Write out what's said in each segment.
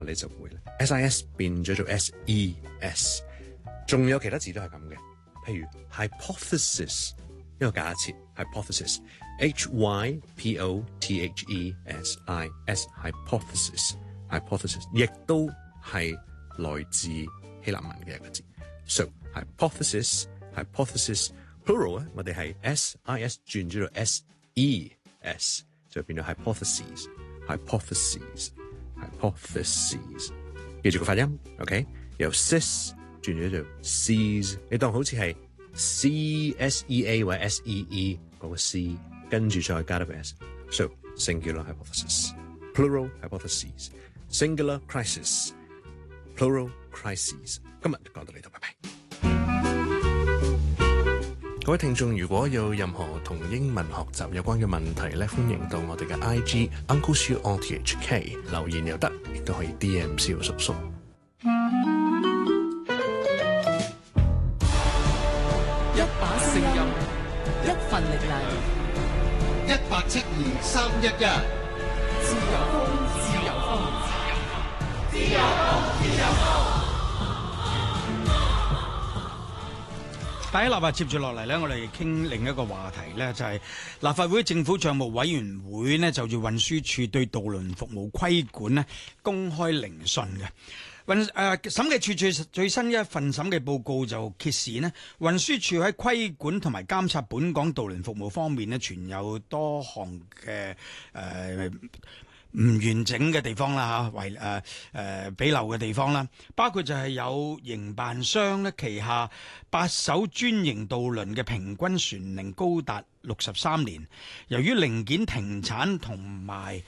你就會咧 SIS 變咗做 SES， 仲有其他字都係咁嘅，譬如 hypothesis 一個假設 hypothesis hypothesis hypothesis 亦都係來自希臘文嘅一個字。So hypothesis plural 咧，我哋係 SIS 轉咗做 SES， 就變咗 hypotheses。記住個發音 ，OK？ 由 sis 轉咗做 sees， 你當好似係 CSEA 或者 SEE 嗰個 C， 跟住再加多個 S。So singular hypothesis, plural hypotheses, singular crisis, plural crises。今日講到呢度，拜拜。各位聽眾，如果有任何同英文學習有關嘅問題咧，歡迎到我哋嘅 IG Uncle Siu RTHK 留言又得，亦都可以 DM 蕭叔叔。 一把聲音，一份力量 ，172-311， 自由風，自由風，自由風，自由風，自由風。 第一立法接住落嚟呢，我哋傾另一個話題呢，就係立法會政府帳目委員會呢，就住運輸署對渡輪服務規管呢公開聆訊嘅。審計署最新一份審計報告就揭示呢，運輸署喺規管同埋監察本港渡輪服務方面呢，存有多項嘅唔完整嘅地方啦，俾漏嘅地方啦，包括就係有營辦商咧旗下8艘專營渡輪嘅平均船齡高達63年，由於零件停產同埋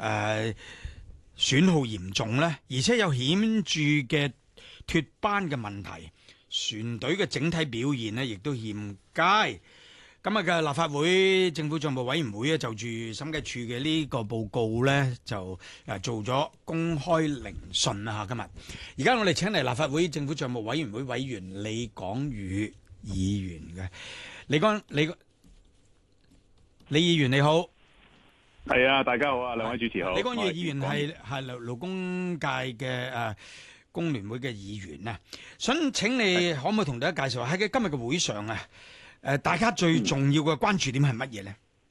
損耗嚴重咧，而且有顯著嘅脫班嘅問題，船隊嘅整體表現咧亦都欠佳。今日嘅立法會政府帳目委員會咧就住審計署嘅呢個報告咧就做咗公開聆訊啦。今日而家我哋請嚟立法會政府帳目委員會委員李廣宇議員嘅。李議員你好。 係啊，大家好啊，兩位主持好。 李廣宇議員係勞工界嘅工聯會嘅議員啊，想請你可唔可以同大家介紹下喺今日嘅會上啊？大家最重要嘅關注點係乜嘢呢？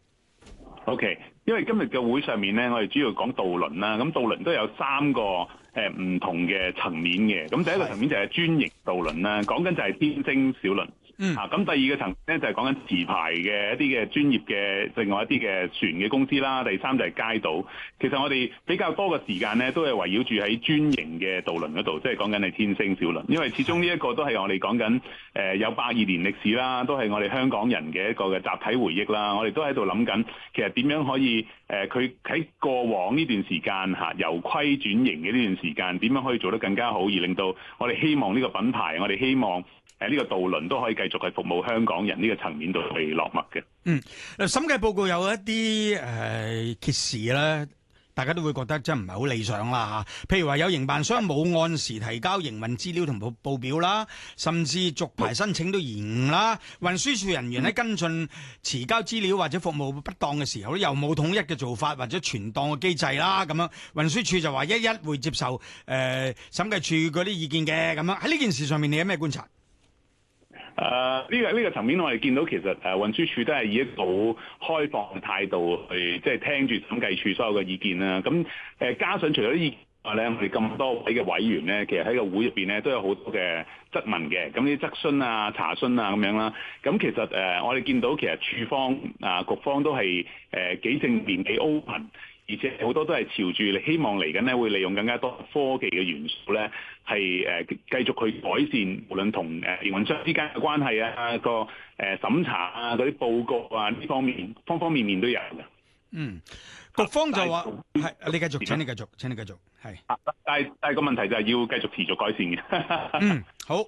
OK， 因為今日嘅會上面咧，我哋主要講渡輪啦。咁渡輪都有3個唔同嘅層面嘅。咁第一個層面就係專營渡輪啦，講緊就係天星小輪。咁第二個層面咧就係講緊持牌嘅一啲嘅專業嘅另外一啲嘅船嘅公司啦。第三就係街渡。其實我哋比較多嘅時間咧，都係圍繞住喺專營嘅渡輪嗰度，即係講緊係天星小輪。因為始終呢一個都係我哋講緊有120年歷史啦，都係我哋香港人嘅一個嘅集體回憶啦。我哋都喺度諗緊，其實點樣可以佢喺過往呢段時間由規轉型嘅呢段時間，點樣可以做得更加好，而令到我哋希望呢個品牌，我哋希望呢個渡輪都可以繼續係服務香港人呢個層面度去落墨嘅。 審計報告有一啲揭示咧，大家都會覺得真係唔係好理想啦嚇。譬如話有營辦商冇按時提交營運資料同報表啦，甚至續牌申請都延誤啦。運輸署人員喺跟進遲交資料或者服務不當嘅時候咧，又冇統一嘅做法或者存檔嘅機制啦。咁樣運輸署就話一會接受審計署嗰啲意見嘅。咁樣喺呢件事上面，你有咩觀察？ 呢個層面我哋見到其實運輸署都係以一個好開放嘅態度去即係聽住審計署所有嘅意見啦。咁加上除咗啲意見外咧，我哋咁多位嘅委員咧，其實喺個會入邊咧都有好多嘅質問嘅。咁啲質詢啊、查詢啊咁樣啦。咁其實我哋見到其實署方局方都係幾正面、幾 open。而且好多都係朝住你希望嚟緊咧，會利用更加多科技嘅元素咧，係繼續去改善，無論同營運商之間嘅關係啊、個審查啊、嗰啲報告啊呢方面，方方面面都有嘅。 局方就話係，你繼續，請你繼續，係。 但係個問題就係要繼續持續改善嘅。 好。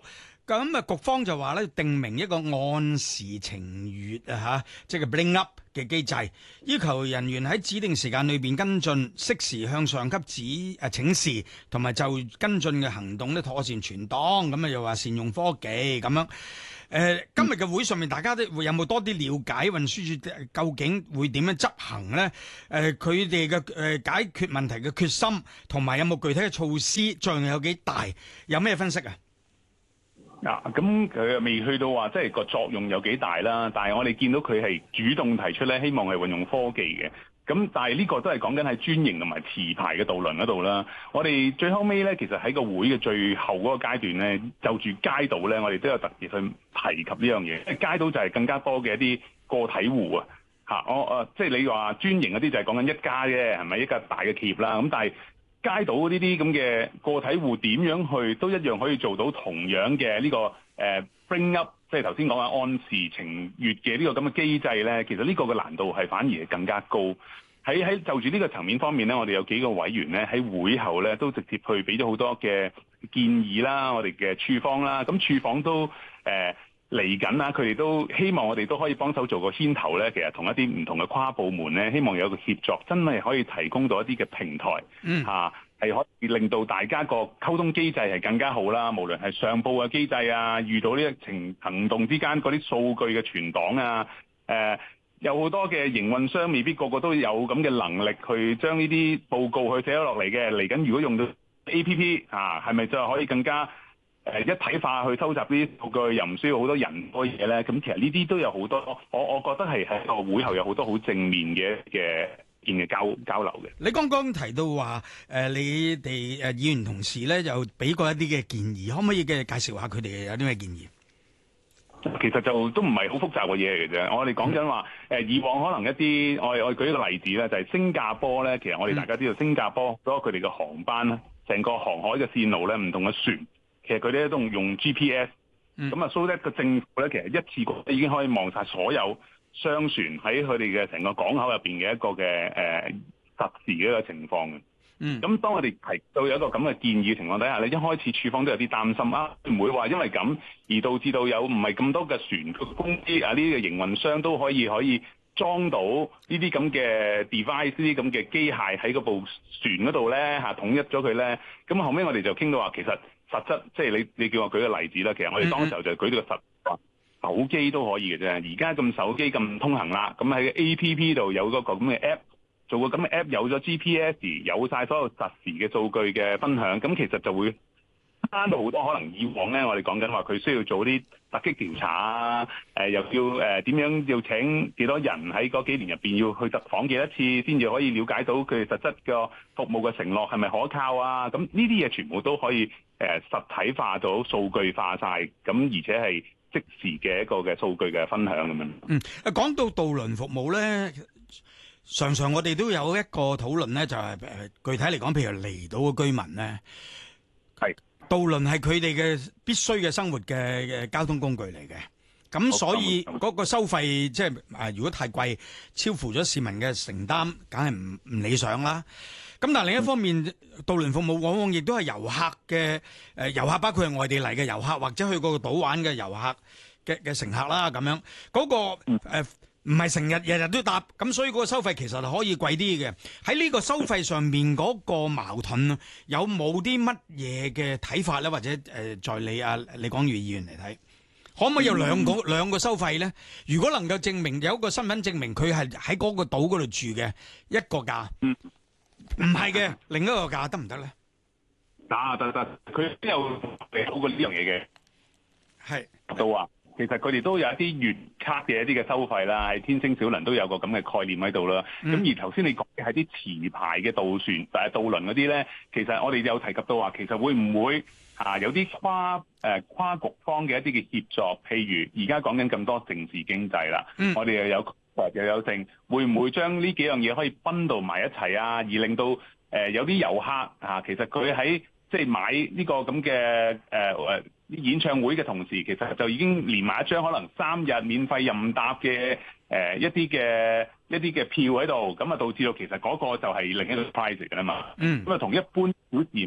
咁啊，局方就話咧，定明一個按時程月即係 bring up 嘅機制，要求人員喺指定時間裏邊跟進，適時向上級請示，同埋就跟進嘅行動咧妥善存檔。咁啊，又話善用科技咁樣。今日嘅會上面，大家都會有冇多啲了解運輸署究竟會點樣執行咧？佢哋嘅解決問題嘅決心，同埋有冇具體嘅措施，作用有幾大？有咩分析啊？ 咁佢未去到話即係個作用有幾大啦，但係我哋見到佢係主動提出咧，希望係運用科技嘅。咁但係呢個都係講緊喺專營同埋持牌嘅渡輪嗰度啦。我哋最後尾咧，其實喺個會嘅最後嗰個階段咧，就住街渡咧，我哋都有特別去提及呢樣嘢。因為街渡就係更加多嘅一啲個體戶即係你話專營嗰啲就係講緊一家啫，係咪一家大嘅企業啦？咁但係街渡呢啲咁嘅個體戶點樣去都一樣可以做到同樣嘅呢個bring up，即係頭先講嘅按時程月嘅呢個咁嘅機制咧，其實呢個嘅難度係反而係更加高。喺就住呢個層面方面咧，我哋有幾個委員咧喺會後咧都直接去俾咗好多嘅建議啦，我哋嘅處方啦，咁處方都嚟緊啦，佢哋都希望我哋都可以幫手做個牽頭咧，其實同一啲唔同嘅跨部門咧，希望有個協作，真係可以提供到一啲嘅平台，係可以令到大家個溝通機制係更加好啦。無論係上報嘅機制啊，遇到呢一行動之間嗰啲數據嘅存檔啊，有好多嘅營運商未必個個都有咁嘅能力去將呢啲報告去寫咗落嚟嘅。嚟緊如果用到 APP 係咪就可以更加一體化去收集呢啲數據，又唔需要好多人多嘢咧？咁其實呢啲都有好多，我覺得係喺個會後有好多好正面嘅見嘅交流嘅。 你剛剛提到話你哋議員同事咧又俾過一啲嘅建議，可唔可以介紹下佢哋有啲咩建議？ 其實就都唔係好複雜嘅嘢嚟嘅啫。我哋講緊話以往可能一啲我舉一個例子咧，就係新加坡咧。其實我哋大家知道新加坡嗰個佢哋嘅航班咧，成個航海嘅線路咧，唔同嘅船，其實佢哋都用 GPS。咁啊，so that 個政府咧，其實一次過已經可以望晒所有商船喺佢哋嘅成個港口入邊嘅一個嘅實時嘅一個情況嘅。咁當我哋提到有一個咁嘅建議嘅情況底下咧，一開始處方都有啲擔心唔會話因為咁而導致到有唔係咁多嘅船公司呢啲嘅營運商都可以裝到呢啲咁嘅 device 呢啲咁嘅機械喺嗰部船嗰度咧統一咗佢咧。咁後尾我哋就傾到話，其實實質即係你叫我舉個例子啦。其實我哋當時候就舉到個實話，手機都可以嘅啫。而家咁手機咁通行啦，咁喺 APP 度有嗰個咁嘅 app。做個咁嘅 app 有咗 GPS， 有晒所有實時嘅數據嘅分享，咁其實就會慳到好多。可能以往咧，我哋講緊話佢需要做啲突擊調查啊，又要點樣要請幾多人喺嗰幾年入邊要去特訪幾多次，先至可以了解到佢實質嘅服務嘅承諾係咪可靠啊？咁呢啲嘢全部都可以實體化到數據化晒，咁而且係即時嘅一個嘅數據嘅分享咁樣。 講到渡輪服務咧。常常我哋都有一個討論咧，就係具體嚟講，譬如離島嘅居民咧，渡輪係佢哋嘅必須嘅生活嘅交通工具嚟嘅。咁所以嗰個收費即係如果太貴，超乎咗市民嘅承擔，梗係唔理想啦。咁但係另一方面，渡輪服務往往亦都係遊客嘅遊客，包括係外地嚟嘅遊客，或者去過個島玩嘅遊客嘅乘客啦，咁樣嗰個唔係成日日都搭，咁所以嗰個收費其實係可以貴啲嘅。喺呢個收費上面嗰個矛盾，有冇啲乜嘢嘅睇法咧？或者在李廣裕議員嚟睇，可唔可以有兩個收費咧？如果能夠證明有一個身份證明佢係喺嗰個島嗰度住嘅一個價，唔係嘅另一個價得唔得咧？ 得，佢都有好過呢樣嘢嘅， 係都話。其實佢哋都有一啲月卡嘅一啲嘅收費啦，喺天星小輪都有個咁嘅概念喺度啦。咁而頭先你講嘅係啲持牌嘅渡輪嗰啲咧，其實我哋有提及到話，其實會唔會有啲跨局方嘅一啲嘅協作？譬如而家講緊咁多政治經濟啦，我哋又有政，會唔會將呢幾樣嘢可以分到埋一齊啊？而令到有啲遊客其實佢喺即係買呢個咁嘅演唱會嘅同時，其實就已經連埋一張可能3日免費任搭嘅一啲嘅票喺度，咁啊導致到其實嗰個就係另一個 price 嚟㗎啦嘛。咁啊同一般小市民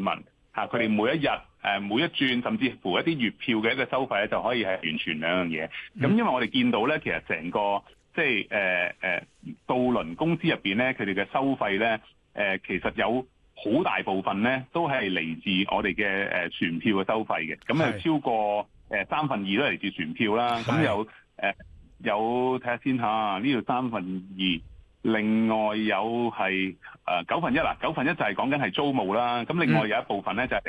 佢哋每一日每一轉，甚至乎一啲月票嘅一個收費咧，就可以係完全兩樣嘢。咁因為我哋見到咧，其實成個即係渡輪公司入邊咧，佢哋嘅收費咧，其實有好大部分咧都係嚟自我哋嘅船票嘅收費嘅。咁超過3分2都嚟自船票啦。咁有睇下先嚇，呢度3分2。另外有係9分1啦，9分1就係講緊係租務啦。咁另外有一部分咧就係